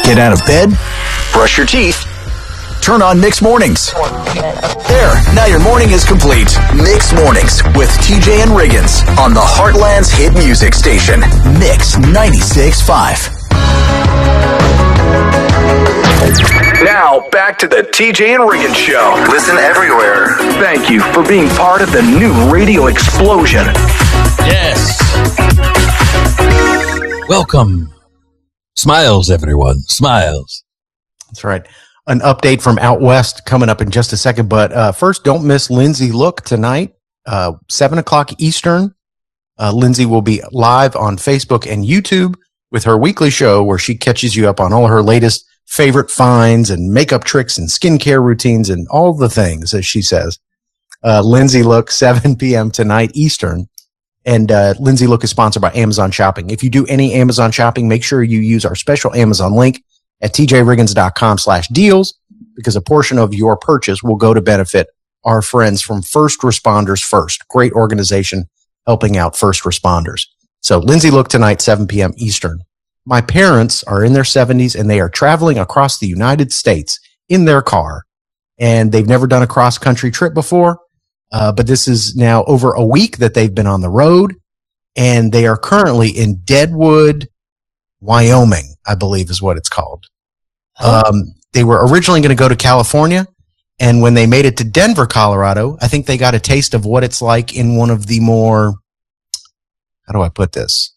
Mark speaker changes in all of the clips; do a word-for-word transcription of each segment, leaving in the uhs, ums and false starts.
Speaker 1: Get out of bed, brush your teeth, turn on Mix Mornings. There, now your morning is complete. Mix Mornings with T J and Riggins on the Heartland's hit music station, Mix ninety-six point five. Now, back to the T J and Riggins Show.
Speaker 2: Listen everywhere.
Speaker 1: Thank you for being part of the new radio explosion.
Speaker 3: Yes. Welcome. Smiles, everyone. Smiles.
Speaker 4: That's right. An update from out west coming up in just a second. But uh, first, don't miss Lindsay Look tonight, uh, seven o'clock Eastern. Uh, Lindsay will be live on Facebook and YouTube with her weekly show where she catches you up on all her latest favorite finds and makeup tricks and skincare routines and all the things, as she says. Uh, Lindsay Look, seven p.m. tonight Eastern. And uh, Lindsay Look is sponsored by Amazon Shopping. If you do any Amazon shopping, make sure you use our special Amazon link at tjriggins.com slash deals, because a portion of your purchase will go to benefit our friends from First Responders First. Great organization helping out first responders. So Lindsay Look tonight, seven p.m. Eastern. My parents are in their seventies and they are traveling across the United States in their car. And they've never done a cross-country trip before. Uh, but this is now over a week that they've been on the road, and they are currently in Deadwood, Wyoming, I believe is what it's called. Um, they were originally going to go to California, and when they made it to Denver, Colorado, I think they got a taste of what it's like in one of the more, how do I put this?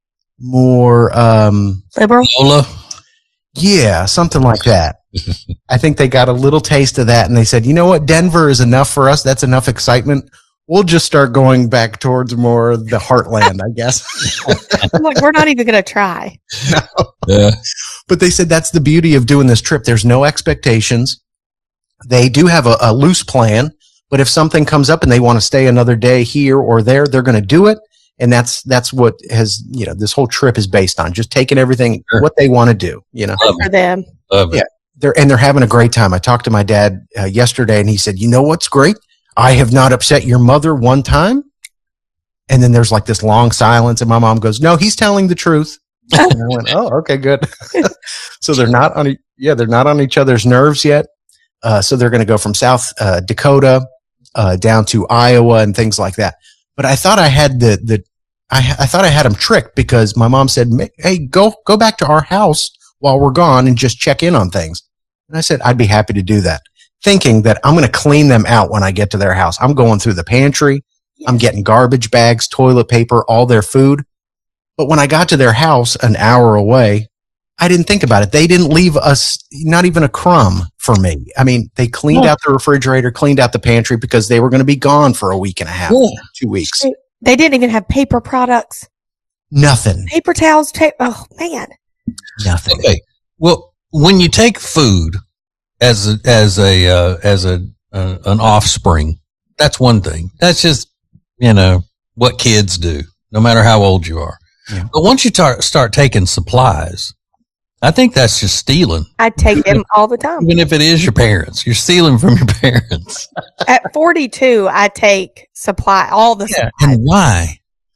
Speaker 4: More, um,
Speaker 5: liberal?
Speaker 3: Lola?
Speaker 4: Yeah, something like that. I think they got a little taste of that, and they said, you know what, Denver is enough for us. That's enough excitement. We'll just start going back towards more the heartland, I guess.
Speaker 5: I'm like, we're not even going to try.
Speaker 4: No.
Speaker 3: Yeah.
Speaker 4: But they said that's the beauty of doing this trip. There's no expectations. They do have a, a loose plan, but if something comes up and they want to stay another day here or there, they're going to do it. And that's that's what has, you know, this whole trip is based on, just taking everything,
Speaker 3: Sure.
Speaker 4: what they want to do, you know.
Speaker 5: Good for them.
Speaker 3: Love it.
Speaker 4: Yeah. They're, and they're having a great time. I talked to my dad uh, yesterday, and he said, you know what's great? I have not upset your mother one time. And then there's like this long silence, and my mom goes, no, he's telling the truth. And I went, oh, okay, good. So they're not on, e- yeah, they're not on each other's nerves yet. Uh, so they're going to go from South uh, Dakota uh, down to Iowa and things like that. But I thought I had the, the, I, I thought I had them tricked, because my mom said, hey, go, go back to our house while we're gone and just check in on things. And I said, I'd be happy to do that, thinking that I'm going to clean them out when I get to their house. I'm going through the pantry. I'm getting garbage bags, toilet paper, all their food. But when I got to their house an hour away, I didn't think about it. They didn't leave us not even a crumb for me. I mean, they cleaned
Speaker 3: Yeah.
Speaker 4: out the refrigerator, cleaned out the pantry, because they were going to be gone for a week and a half,
Speaker 3: Yeah.
Speaker 4: two weeks.
Speaker 5: They, they didn't even have paper products.
Speaker 4: Nothing.
Speaker 5: Paper towels. Ta- oh, man.
Speaker 4: Nothing.
Speaker 3: Okay. Well, when you take food as a, as a, uh, as a, uh, an offspring, that's one thing. That's just, you know, what kids do, no matter how old you are.
Speaker 4: Yeah.
Speaker 3: But once you tar- start taking supplies, I think that's just stealing.
Speaker 5: I take them all the time.
Speaker 3: Even if it is your parents, you're stealing from your parents.
Speaker 5: At forty-two, I take supply, all the
Speaker 3: Yeah.
Speaker 5: supplies.
Speaker 3: And why?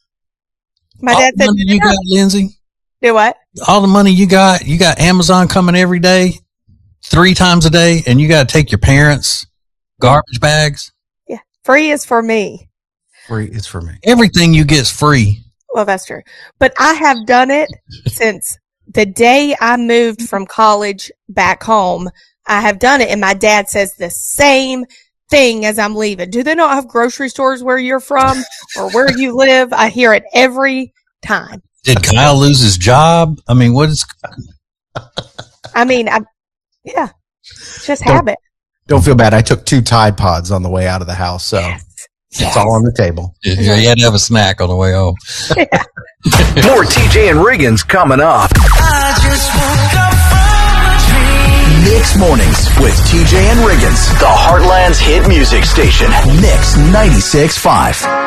Speaker 5: My
Speaker 3: All
Speaker 5: dad
Speaker 3: the
Speaker 5: said,
Speaker 3: money
Speaker 5: "Do
Speaker 3: you got, Lindsay?
Speaker 5: what?
Speaker 3: All the money you got, you got Amazon coming every day, three times a day, and you got to take your parents' garbage bags.
Speaker 5: Yeah. Free is for me.
Speaker 4: Free is for me.
Speaker 3: Everything you get's free.
Speaker 5: Well, that's true. But I have done it since the day I moved from college back home. I have done it, and my dad says the same thing as I'm leaving. Do they not have grocery stores where you're from or where you live? I hear it every time.
Speaker 3: Did Kyle lose his job? I mean, what is?
Speaker 5: I mean, I, yeah, it's just
Speaker 4: Don't-
Speaker 5: habit.
Speaker 4: Don't feel bad. I took two Tide Pods on the way out of the house, so it's all on the table.
Speaker 3: Yeah, you had to have a snack on the way home.
Speaker 5: Yeah.
Speaker 1: More T J and Riggins coming up. Mix Mornings with T J and Riggins, the Heartland's hit music station, Mix ninety-six point five.